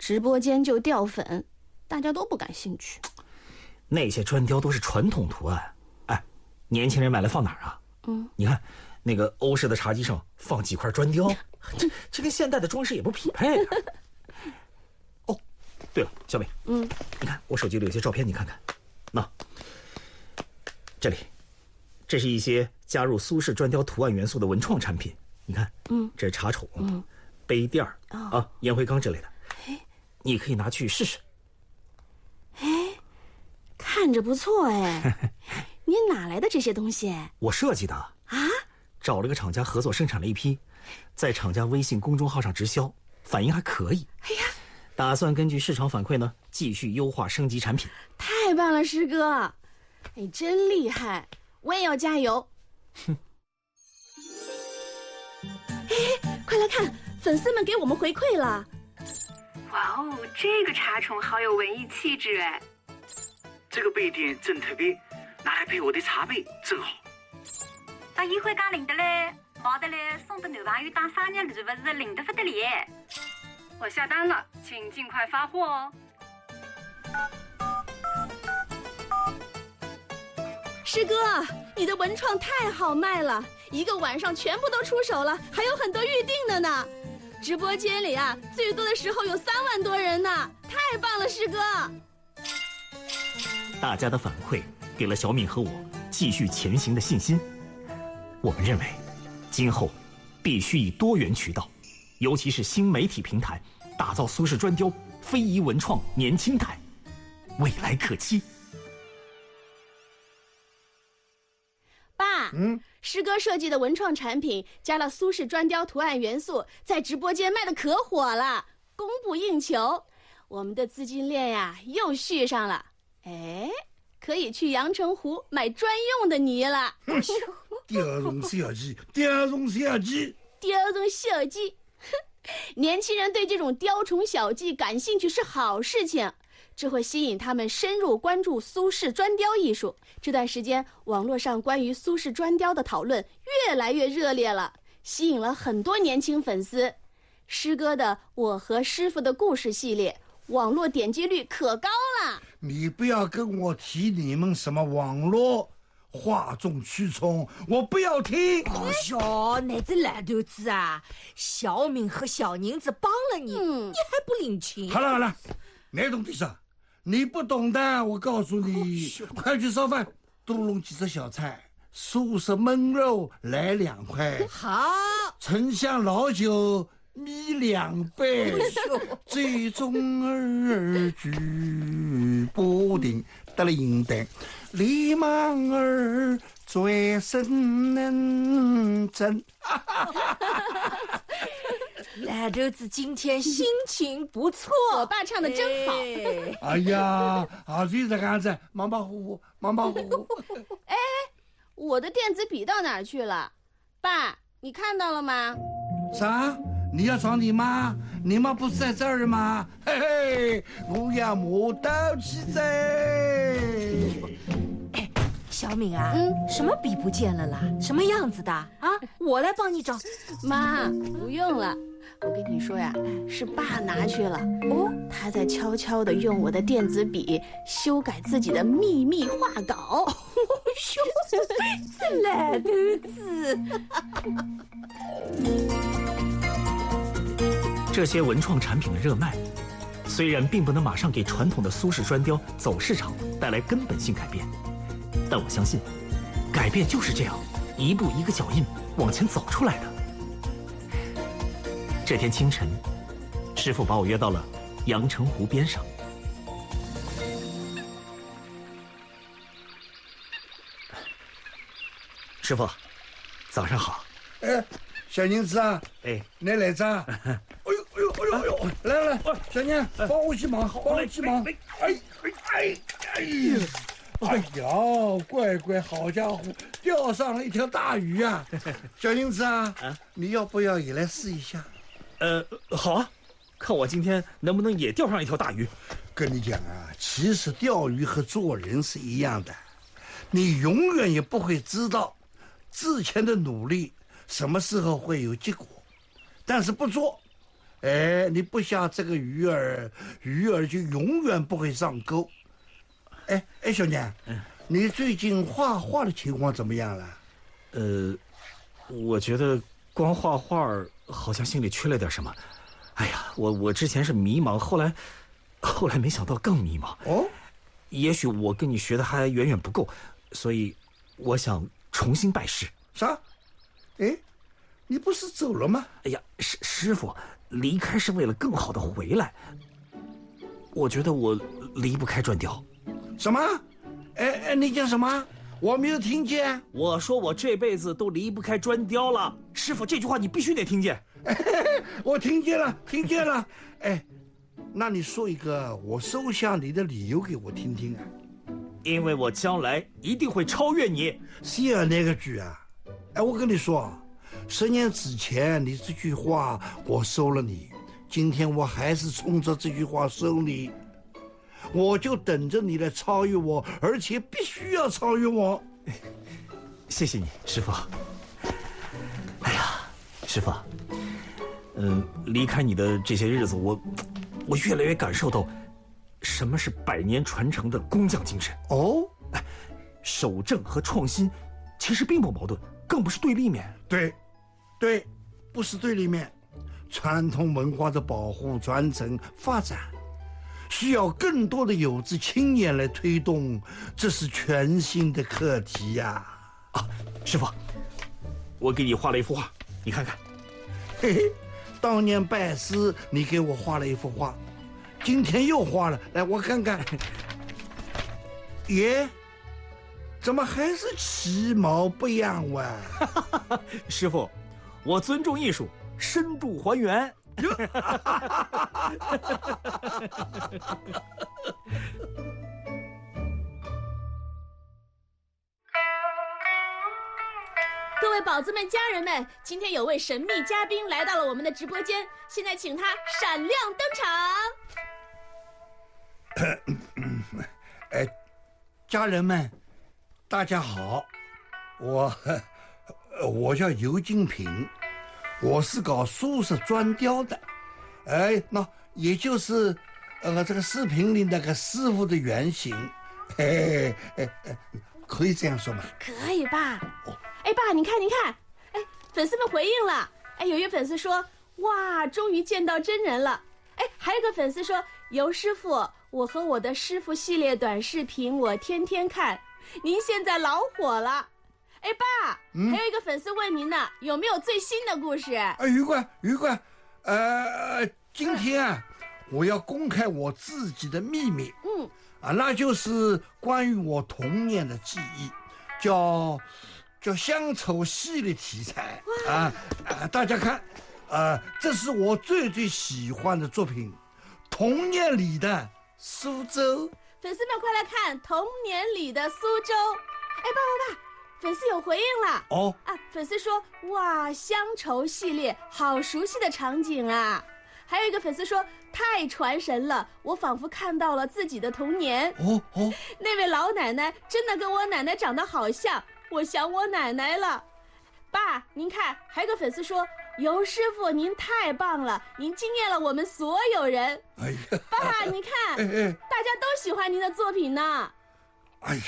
直播间就掉粉，大家都不感兴趣。 那些砖雕都是传统图案，哎，年轻人买来放哪儿啊？你看那个欧式的茶几上放几块砖雕，这跟现代的装饰也不匹配啊。哦，对了，小美，你看我手机里有些照片，你看看，那这里，这是一些加入苏式砖雕图案元素的文创产品，你看，这是茶宠，杯垫啊，烟灰缸之类的，你可以拿去试试。 看着不错哎，你哪来的这些东西？ 我设计的啊，找了个厂家合作生产了一批，在厂家微信公众号上直销，反应还可以。 哎呀， 打算根据市场反馈呢，继续优化升级产品。 太棒了，师哥，你真厉害，我也要加油。快来看，粉丝们给我们回馈了。 哇哦，这个茶宠好有文艺气质哎！ 这个杯垫真特别，拿来配我的茶杯真好。 把烟灰缸领得来，毛得来，送给男朋友当生日礼物是领得不得了。我下单了，请尽快发货哦。 师哥，你的文创太好卖了，一个晚上全部都出手了，还有很多预定的呢。直播间里啊，最多的时候有3万多人呢，太棒了，师哥！ 大家的反馈给了小敏和我继续前行的信心。我们认为，今后必须以多元渠道，尤其是新媒体平台，打造苏式砖雕非遗文创年轻态，未来可期。 爸，师哥设计的文创产品加了苏式砖雕图案元素，在直播间卖得可火了，供不应求。我们的资金链呀又续上了，可以去阳澄湖买专用的泥了。 雕虫小技，雕虫小技， 雕虫小技。年轻人对这种雕虫小技感兴趣是好事情，这会吸引他们深入关注苏式砖雕艺术。这段时间，网络上关于苏式砖雕的讨论越来越热烈了，吸引了很多年轻粉丝。师哥的《我和师傅的故事》系列，网络点击率可高了。 你不要跟我提你们什么网络，哗众取宠，我不要听。 哦哟，那只烂头子啊！小敏和小宁子帮了你，你还不领情？ 好了，那懂的啥？你不懂的，我告诉你，快去烧饭，多弄几只小菜，苏式焖肉来2块， 好， 沉香老酒米2杯，醉中儿举不定得了应当，李莽儿转身能真。 烂头子今天心情不错， 我爸唱的真好。 哎呀，就是这样子，忙乎乎。 我的电子笔到哪儿去了？爸，你看到了吗？ 啥？你要找你妈？你妈不是在这儿吗？嘿嘿，我要磨刀起在。 小敏啊，什么笔不见了啦？什么样子的啊？我来帮你找。 妈，不用了，我跟你说呀，是爸拿去了。他在悄悄地用我的电子笔修改自己的秘密画稿。 这烂头子！ 这些文创产品的热卖，虽然并不能马上给传统的苏式砖雕走市场带来根本性改变，但我相信，改变就是这样一步一个脚印往前走出来的。这天清晨，师傅把我约到了阳澄湖边上。师傅，早上好。 小宁子啊，你来着？哎呦，来，小宁，帮我去忙，哎呀，乖，好家伙，钓上了一条大鱼啊！小宁子啊，你要不要也来试一下？ 好啊，看我今天能不能也钓上一条大鱼。 跟你讲啊，其实钓鱼和做人是一样的，你永远也不会知道之前的努力什么时候会有结果，但是不做， 哎，你不下这个鱼饵，鱼饵就永远不会上钩。哎，小年，你最近画画的情况怎么样了？ 我觉得光画画好像心里缺了点什么。哎呀，我之前是迷茫，后来没想到更迷茫。 哦， 也许我跟你学的还远远不够，所以我想重新拜师。 啥？哎，你不是走了吗？ 哎呀，师傅，离开是为了更好的回来。我觉得我离不开砖雕。 什么？哎，你讲什么？我没有听见。 我说我这辈子都离不开砖雕了。师傅，这句话你必须得听见。 我听见了，听见了。哎，那你说一个我收下你的理由给我听听啊。 因为我将来一定会超越你。 谁啊那个句啊？哎，我跟你说，10年之前你这句话我收了你，今天我还是冲着这句话收你。我就等着你来超越我，而且必须要超越我。 谢谢你，师傅。哎呀，师傅，离开你的这些日子，我越来越感受到什么是100年传承的工匠精神。 哦， 守正和创新其实并不矛盾，更不是对立面。 对，不是对立面。传统文化的保护、传承、发展，需要更多的有志青年来推动，这是全新的课题呀。 师傅，我给你画了一幅画，你看看。 嘿嘿，当年拜师你给我画了一幅画，今天又画了，来我看看。耶，怎么还是其貌不扬哇？ 师傅，我尊重艺术，深度还原。 各位宝子们、家人们，今天有位神秘嘉宾来到了我们的直播间，现在请他闪亮登场。 家人们，大家好，我叫尤金平，我是搞苏式砖雕的，那也就是这个视频里那个师傅的原型，可以这样说吗？ 可以吧？哎，爸，你看，哎，粉丝们回应了。哎，有一个粉丝说，哇，终于见到真人了。哎，还有一个粉丝说，尤师傅，我和我的师傅系列短视频我天天看，您现在老火了。哎，爸，还有一个粉丝问您呢，有没有最新的故事？ 愉快，今天啊，我要公开我自己的秘密，那就是关于我童年的记忆，叫乡愁系列题材大家看，这是我最喜欢的作品，童年里的苏州。 粉丝们快来看童年里的苏州。哎，爸，粉丝有回应了。粉丝说，哇，乡愁系列好熟悉的场景啊。还有一个粉丝说，太传神了，我仿佛看到了自己的童年。那位老奶奶真的跟我奶奶长得好像，我想我奶奶了。爸，您看，还有个粉丝说，尤师傅您太棒了，您惊艳了我们所有人。 哎呀， 爸，你看，大家都喜欢您的作品呢。 哎呀，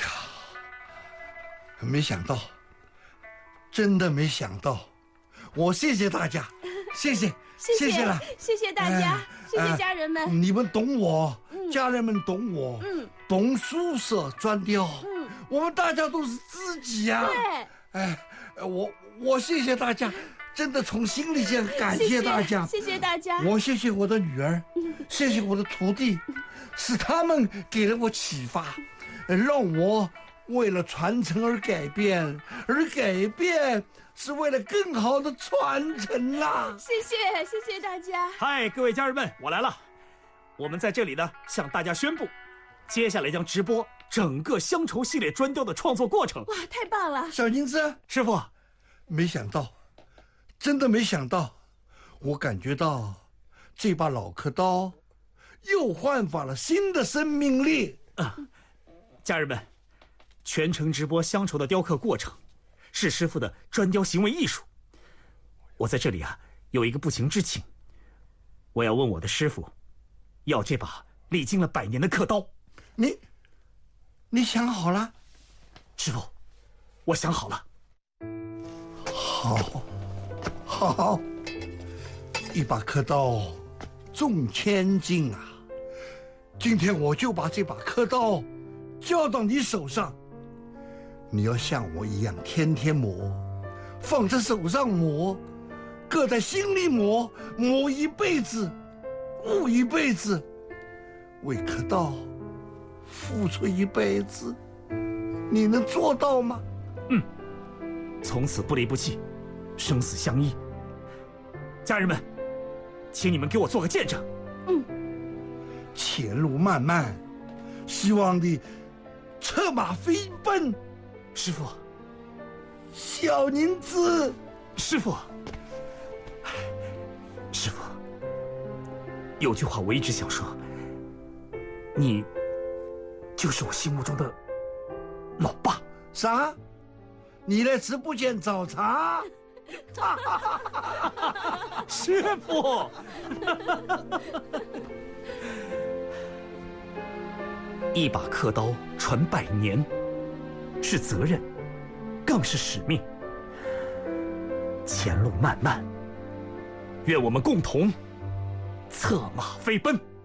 没想到，真的没想到，我谢谢大家，谢谢了， 谢谢大家，谢谢家人们， 你们懂我，家人们懂我，懂苏式砖雕，我们大家都是知己呀。 对， 我谢谢大家，真的从心里想感谢大家， 谢谢大家。 我谢谢我的女儿，谢谢我的徒弟，是他们给了我启发，让我为了传承而改变，而改变是为了更好的传承啦。 谢谢大家。 嗨，各位家人们，我来了。我们在这里呢，向大家宣布，接下来将直播整个乡愁系列砖雕的创作过程。 哇，太棒了！ 小宁子， 师傅， 没想到，真的没想到，我感觉到这把老刻刀又焕发了新的生命力。 家人们，全程直播乡愁的雕刻过程，是师傅的砖雕行为艺术。我在这里啊，有一个不情之请， 我要问我的师傅，要这把历经了100年的刻刀。 你想好了？ 师傅，我想好了。 好，一把刻刀重千斤啊！今天我就把这把刻刀交到你手上，你要像我一样天天磨，放在手上磨，搁在心里磨，磨一辈子，悟一辈子，为刻刀付出一辈子，你能做到吗？ 从此不离不弃，生死相依。家人们，请你们给我做个见证。 前路漫漫，希望你策马飞奔。 师傅， 小宁子， 师傅，师傅，有句话我一直想说，你就是我心目中的老爸。 啥？你来直播间找茬？ 师傅，一把刻刀传100年，是责任，更是使命。前路漫漫，愿我们共同策马飞奔。